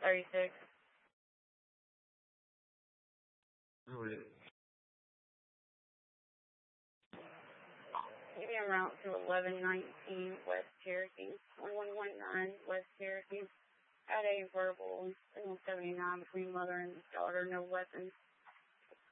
36. Alright. Give me a route to 1119 West Cherokee. 1119 West Cherokee. Had a verbal 79 between mother and daughter, no weapons.